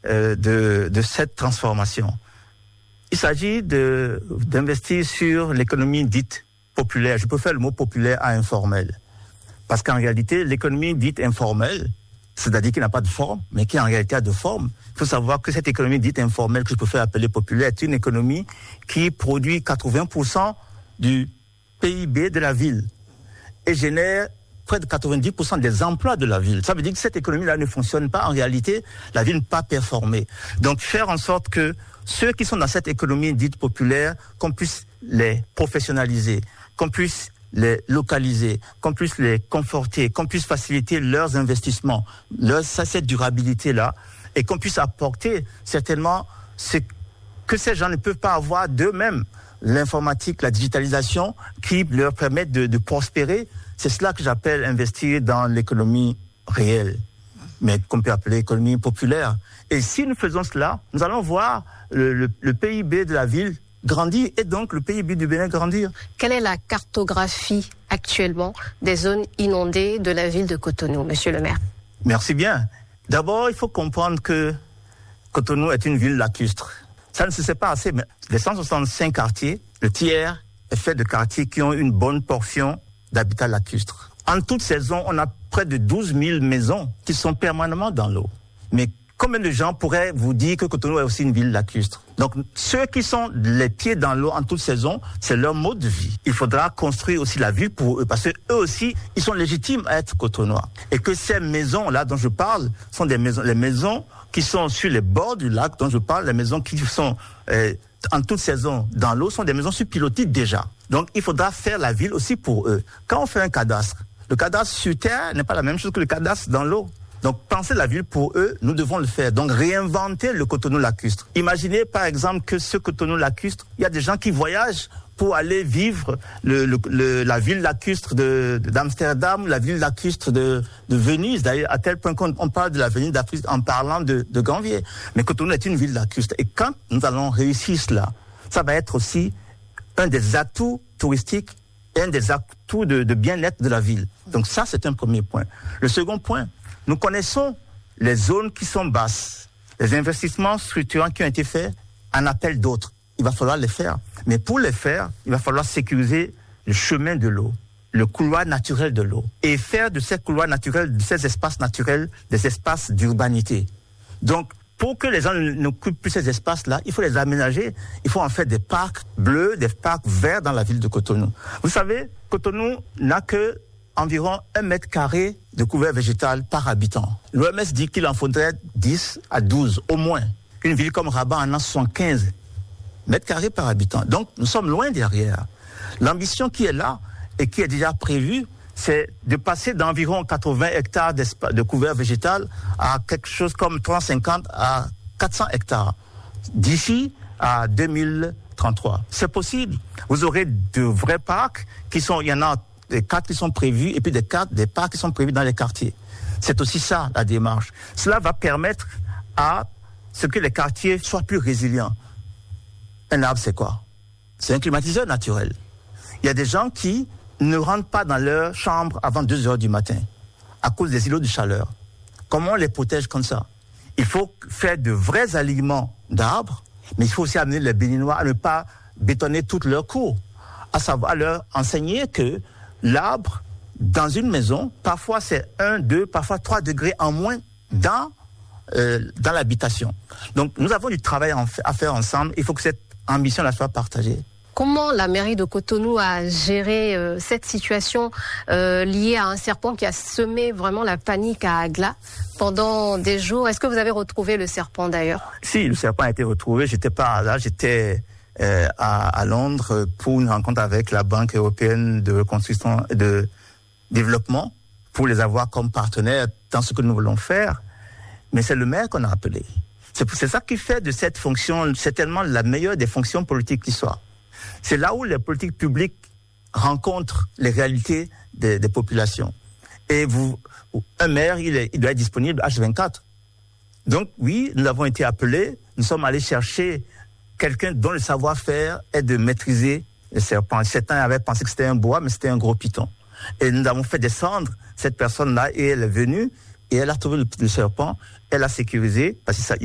de cette transformation. Il s'agit d'investir sur l'économie dite populaire. Je préfère le mot populaire à informel. Parce qu'en réalité, l'économie dite informelle, c'est-à-dire qui n'a pas de forme, mais qui en réalité a de forme. Il faut savoir que cette économie dite informelle, que je préfère appeler populaire, est une économie qui produit 80% du PIB de la ville et génère près de 90% des emplois de la ville. Ça veut dire que cette économie-là ne fonctionne pas. En réalité, la ville ne peut pas performer. Donc, faire en sorte que ceux qui sont dans cette économie dite populaire, qu'on puisse les professionnaliser, qu'on puisse les localiser, qu'on puisse les conforter, qu'on puisse faciliter leurs investissements, cette durabilité-là, et qu'on puisse apporter certainement ce que ces gens ne peuvent pas avoir d'eux-mêmes. L'informatique, la digitalisation qui leur permettent de prospérer. C'est cela que j'appelle investir dans l'économie réelle, mais qu'on peut appeler économie populaire. Et si nous faisons cela, nous allons voir le PIB de la ville grandir et donc le PIB du Bénin grandir. Quelle est la cartographie actuellement des zones inondées de la ville de Cotonou, monsieur le maire? Merci bien. D'abord, il faut comprendre que Cotonou est une ville lacustre. Ça ne se sait pas assez, mais les 165 quartiers, le tiers est fait de quartiers qui ont une bonne portion d'habitat lacustre. En toute saison, on a près de 12 000 maisons qui sont permanemment dans l'eau. Mais combien de gens pourraient vous dire que Cotonou est aussi une ville lacustre? Donc, ceux qui sont les pieds dans l'eau en toute saison, c'est leur mode de vie. Il faudra construire aussi la ville pour eux, parce que eux aussi, ils sont légitimes à être cotonois. Et que ces maisons-là dont je parle sont les maisons qui sont sur les bords du lac dont je parle, les maisons qui sont en toute saison dans l'eau, sont des maisons sur pilotis déjà. Donc, il faudra faire la ville aussi pour eux. Quand on fait un cadastre, le cadastre sur terre n'est pas la même chose que le cadastre dans l'eau. Donc, penser la ville pour eux, nous devons le faire. Donc, réinventer le Cotonou lacustre. Imaginez, par exemple, que ce Cotonou lacustre, il y a des gens qui voyagent pour aller vivre la ville lacustre d'Amsterdam, la ville lacustre de Venise. D'ailleurs, à tel point qu'on parle de la Venise d'Afrique en parlant de Ganvier. Mais Cotonou est une ville lacustre. Et quand nous allons réussir cela, ça va être aussi un des atouts touristiques et un des atouts de bien-être de la ville. Donc ça, c'est un premier point. Le second point, nous connaissons les zones qui sont basses. Les investissements structurants qui ont été faits en appellent d'autres. Il va falloir les faire. Mais pour les faire, il va falloir sécuriser le chemin de l'eau, le couloir naturel de l'eau, et faire de ces couloirs naturels, de ces espaces naturels, des espaces d'urbanité. Donc, pour que les gens n'occupent plus ces espaces-là, il faut les aménager. Il faut en faire des parcs bleus, des parcs verts dans la ville de Cotonou. Vous savez, Cotonou n'a que environ 1 mètre carré de couvert végétal par habitant. L'OMS dit qu'il en faudrait 10 à 12 au moins. Une ville comme Rabat en a 75 mètres carrés par habitant. Donc, nous sommes loin derrière. L'ambition qui est là et qui est déjà prévue, c'est de passer d'environ 80 hectares de couvert végétal à quelque chose comme 350 à 400 hectares d'ici à 2033. C'est possible. Vous aurez de vrais parcs il y en a des 4 qui sont prévus et puis des parcs qui sont prévus dans les quartiers. C'est aussi ça, la démarche. Cela va permettre à ce que les quartiers soient plus résilients. Un arbre, c'est quoi? C'est un climatiseur naturel. Il y a des gens qui ne rentrent pas dans leur chambre avant 2 heures du matin à cause des îlots de chaleur. Comment on les protège comme ça? Il faut faire de vrais alignements d'arbres, mais il faut aussi amener les Béninois à ne pas bétonner toute leur cour, à savoir leur enseigner que l'arbre, dans une maison, parfois c'est 1, 2, parfois 3 degrés en moins dans l'habitation. Donc nous avons du travail à faire ensemble. Il faut que cette ambition-là soit partagée. Comment la mairie de Cotonou a géré cette situation liée à un serpent qui a semé vraiment la panique à Agla pendant des jours? Est-ce que vous avez retrouvé le serpent d'ailleurs? Si, le serpent a été retrouvé. J'étais pas là, j'étais à Londres pour une rencontre avec la Banque européenne de reconstruction et de développement pour les avoir comme partenaires dans ce que nous voulons faire. Mais c'est le maire qu'on a appelé. C'est ça qui fait de cette fonction, c'est tellement la meilleure des fonctions politiques qui soit. C'est là où les politiques publiques rencontrent les réalités des populations. Et un maire, il doit être disponible H24. Donc oui, nous avons été appelés, nous sommes allés chercher quelqu'un dont le savoir-faire est de maîtriser les serpents. Certains avaient pensé que c'était un boa, mais c'était un gros python. Et nous avons fait descendre cette personne-là et elle est venue et elle a trouvé le serpent, elle a sécurisé, parce qu'il